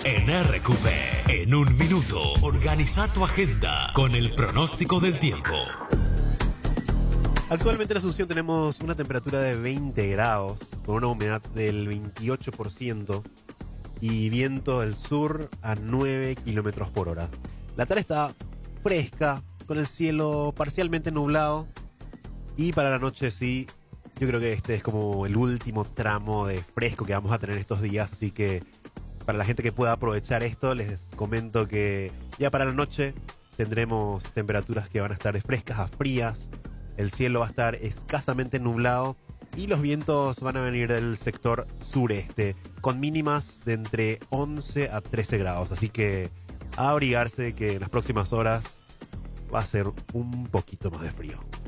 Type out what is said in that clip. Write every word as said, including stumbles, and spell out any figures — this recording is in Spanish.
En R Q P, en un minuto, organiza tu agenda con el pronóstico del tiempo. Actualmente en Asunción tenemos una temperatura de veinte grados, con una humedad del veintiocho por ciento y viento del sur a nueve kilómetros por hora. La tarde está fresca, con el cielo parcialmente nublado, y para la noche sí, yo creo que este es como el último tramo de fresco que vamos a tener estos días, así que para la gente que pueda aprovechar esto, les comento que ya para la noche tendremos temperaturas que van a estar de frescas a frías, el cielo va a estar escasamente nublado y los vientos van a venir del sector sureste, con mínimas de entre once a trece grados, así que a abrigarse que en las próximas horas va a ser un poquito más de frío.